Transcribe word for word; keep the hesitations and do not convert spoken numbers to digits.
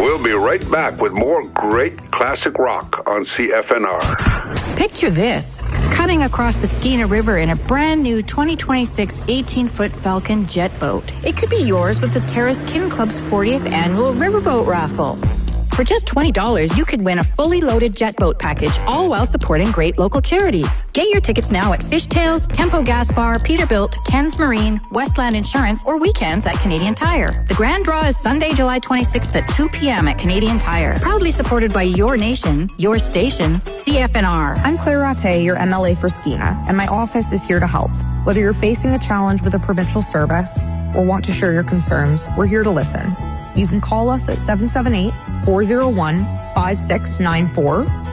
We'll be right back with more great classic rock on C F N R. Picture this, cutting across the Skeena River in a brand new twenty twenty-six eighteen-foot Falcon jet boat. It could be yours with the Terrace Kin Club's fortieth annual riverboat raffle. For just twenty dollars, you could win a fully loaded jet boat package, all while supporting great local charities. Get your tickets now at Fishtails, Tempo Gas Bar, Peterbilt, Ken's Marine, Westland Insurance, or weekends at Canadian Tire. The grand draw is Sunday, July twenty-sixth at two p.m. at Canadian Tire. Proudly supported by your nation, your station, C F N R. I'm Claire Ratte, your M L A for Skeena, and my office is here to help. Whether you're facing a challenge with a provincial service or want to share your concerns, we're here to listen. You can call us at seven seven eight, four oh one, five six nine four